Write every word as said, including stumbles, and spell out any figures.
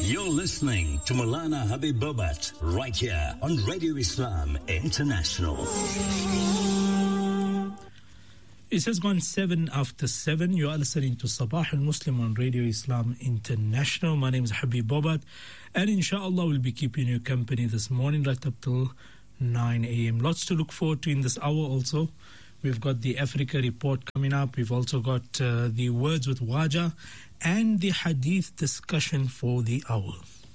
You're listening to Maulana Habib Bobat right here on Radio Islam International. It has gone seven after seven. You are listening to Sabah al-Muslim on Radio Islam International. My name is Habib Bobat, and inshallah we'll be keeping you company this morning right up till nine a.m. Lots to look forward to in this hour also. We've got the Africa report coming up. We've also got uh, the words with Waja and the hadith discussion for the hour.